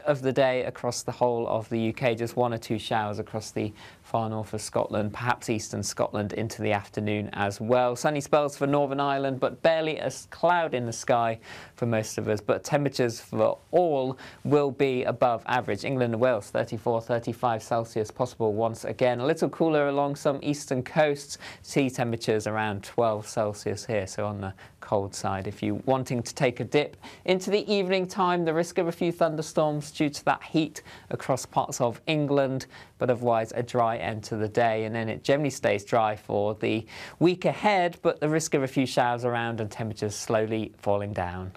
of the day across the whole of the UK. Just one or two showers across the far north of Scotland, perhaps eastern Scotland into the afternoon as well. Sunny spells for Northern Ireland, but barely a cloud in the sky for most of us. But temperatures for all will be above average. England and Wales, 34, 35 Celsius possible once again. A little cooler along some eastern coasts. Sea temperatures around 12 Celsius here, so on the cold side. If you're wanting to take a dip into the evening time, the risk of a few thunderstorms due to that heat across parts of England, but otherwise a dry end to the day. And then it generally stays dry for the week ahead, but the risk of a few showers around and temperatures slowly falling down.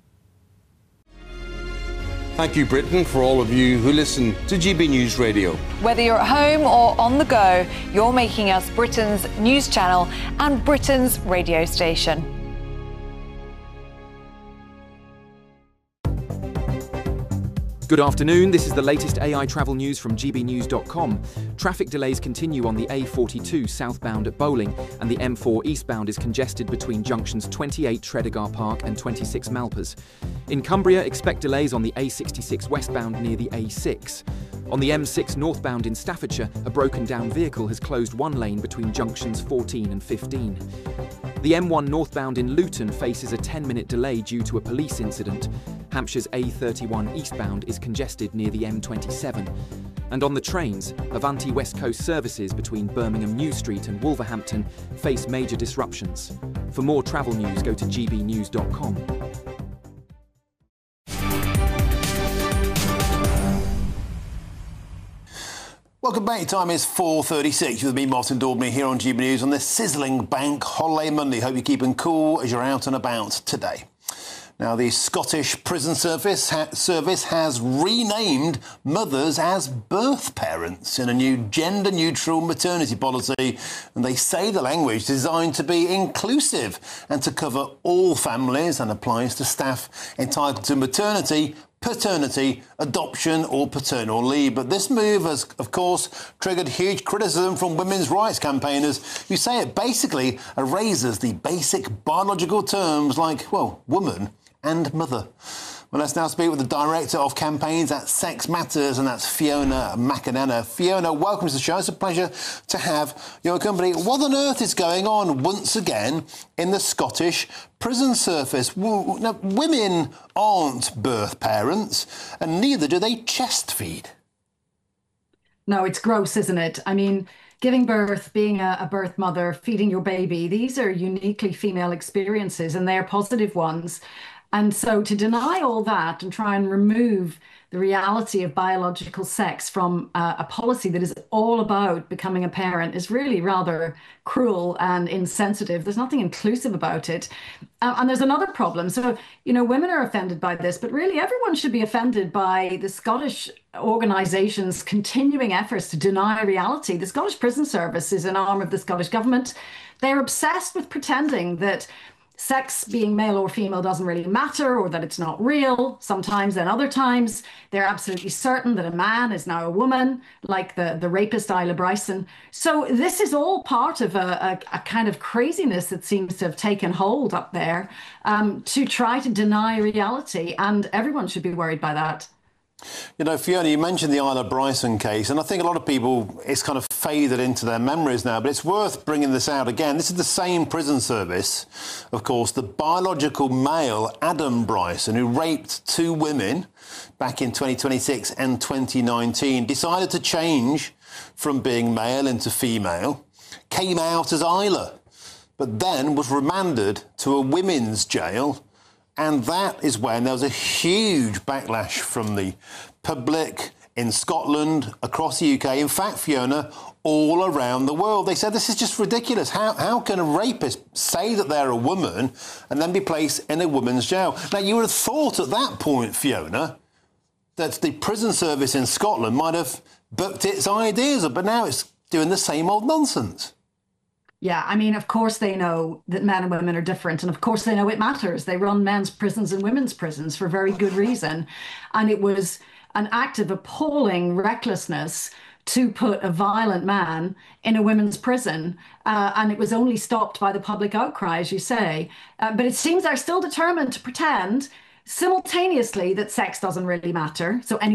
Thank you, Britain, for all of you who listen to GB News Radio. Whether you're at home or on the go, you're making us Britain's news channel and Britain's radio station. Good afternoon, this is the latest AI travel news from gbnews.com. Traffic delays continue on the A42 southbound at Bowling, and the M4 eastbound is congested between junctions 28 Tredegar Park and 26 Malpas. In Cumbria, expect delays on the A66 westbound near the A6. On the M6 northbound in Staffordshire, a broken down vehicle has closed one lane between junctions 14 and 15. The M1 northbound in Luton faces a 10-minute delay due to a police incident. Hampshire's A31 eastbound is congested near the M27. And on the trains, Avanti West Coast services between Birmingham New Street and Wolverhampton face major disruptions. For more travel news, go to gbnews.com. Welcome back. Time is 4:36 with me, Martin Daubney, here on GB News on this sizzling Bank Holiday Monday. Hope you're keeping cool as you're out and about today. Now, the Scottish Prison Service has renamed mothers as birth parents in a new gender-neutral maternity policy, and they say the language is designed to be inclusive and to cover all families and applies to staff entitled to maternity, paternity, adoption or paternal leave. But this move has, of course, triggered huge criticism from women's rights campaigners who say it basically erases the basic biological terms like, well, woman and mother. Well, let's now speak with the Director of Campaigns at Sex Matters, and that's Fiona McAnena. Fiona, welcome to the show. It's a pleasure to have your company. What on earth is going on once again in the Scottish Prison Service? Now, women aren't birth parents, and neither do they chest feed. No, it's gross, isn't it? I mean, giving birth, being a birth mother, feeding your baby, these are uniquely female experiences, and they're positive ones. And so to deny all that and try and remove the reality of biological sex from a policy that is all about becoming a parent is really rather cruel and insensitive. There's nothing inclusive about it. And there's another problem. So, you know, women are offended by this, but really everyone should be offended by the Scottish organisation's continuing efforts to deny reality. The Scottish Prison Service is an arm of the Scottish Government. They're obsessed with pretending that sex, being male or female, doesn't really matter, or that it's not real. Sometimes, and other times, they're absolutely certain that a man is now a woman, like the rapist Isla Bryson. So this is all part of a kind of craziness that seems to have taken hold up there to try to deny reality, and everyone should be worried by that. You know, Fiona, you mentioned the Isla Bryson case, and I think a lot of people, it's kind of faded into their memories now, but it's worth bringing this out again. This is the same prison service, of course, the biological male Adam Bryson, who raped two women back in 2026 and 2019, decided to change from being male into female, came out as Isla, but then was remanded to a women's jail. And that is when there was a huge backlash from the public in Scotland, across the UK, in fact, Fiona, all around the world. They said this is just ridiculous. How can a rapist say that they're a woman and then be placed in a women's jail? Now, you would have thought at that point, Fiona, that the prison service in Scotland might have booked its ideas up, but now it's doing the same old nonsense. Yeah, I mean, of course they know that men and women are different, and of course they know it matters. They run men's prisons and women's prisons for very good reason. And it was an act of appalling recklessness to put a violent man in a women's prison. And it was only stopped by the public outcry, as you say. But it seems they're still determined to pretend simultaneously that sex doesn't really matter. So anyone